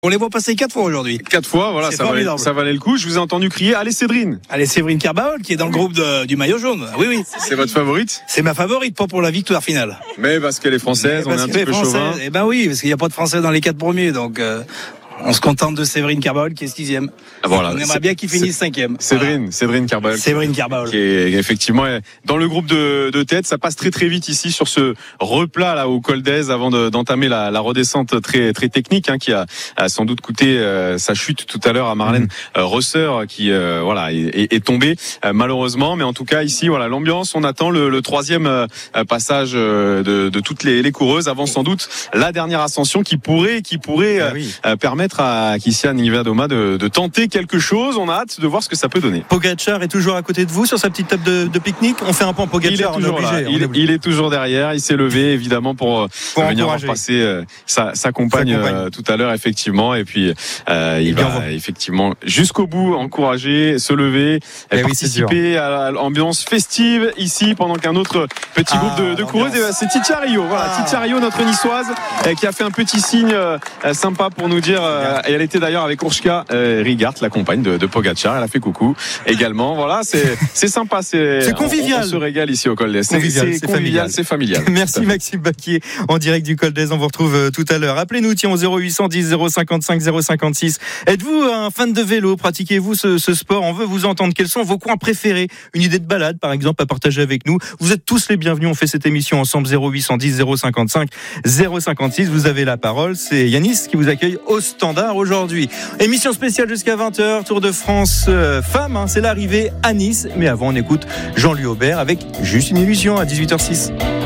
On les voit passer 4 fois aujourd'hui. 4 fois, voilà, ça valait le coup. Je vous ai entendu crier, allez Séverine. Allez Séverine Carbaol qui est dans le groupe du maillot jaune. Oui. C'est votre favorite ? C'est ma favorite, pas pour la victoire finale. Mais parce qu'elle est française, on est un petit peu chauvin. Eh ben oui, parce qu'il n'y a pas de Français dans les 4 premiers, donc on se contente de Séverine Carbaol qui est 6e. Voilà, on aimerait bien qu'il finisse 5e. Séverine Carbaol. Séverine Carbaol. Qui est effectivement dans le groupe de tête. Ça passe très très vite ici sur ce replat là au col d'Aise avant d'entamer la redescente très très technique qui a sans doute coûté sa chute tout à l'heure à Marlène Rosser qui est tombée malheureusement. Mais en tout cas ici voilà l'ambiance. On attend le troisième passage de toutes les coureuses avant sans doute la dernière ascension qui pourrait permettre à Kissia Niewiadoma de tenter quelque chose. On a hâte de voir ce que ça peut donner. Pogacar est toujours à côté de vous sur sa petite table de pique-nique. On fait un point Pogacar. Il est toujours derrière. Il s'est levé évidemment pour venir voir passer sa compagne tout à l'heure effectivement. Et puis il va effectivement jusqu'au bout encourager, se lever, participer à l'ambiance festive ici pendant qu'un autre petit groupe de coureuses. C'est Titia Rio. Voilà, Titia Rio, notre niçoise, qui a fait un petit signe sympa pour nous dire. Et elle était d'ailleurs avec Urška Rigart, la compagne de Pogacar. Elle a fait coucou également. Voilà, c'est sympa. C'est convivial. On se régale ici au Col d'Aise. C'est convivial, c'est familial. Merci Maxime Baquier en direct du Col d'Aise. On vous retrouve tout à l'heure. Appelez-nous au 0810 055 056. Êtes-vous un fan de vélo ? Pratiquez-vous ce sport ? On veut vous entendre. Quels sont vos coins préférés ? Une idée de balade, par exemple, à partager avec nous. Vous êtes tous les bienvenus. On fait cette émission ensemble. 0810 055 056. Vous avez la parole. C'est Yanis qui vous accueille au standard aujourd'hui. Émission spéciale jusqu'à 20h, Tour de France femmes, c'est l'arrivée à Nice. Mais avant, on écoute Jean-Louis Aubert avec Juste une illusion à 18h06.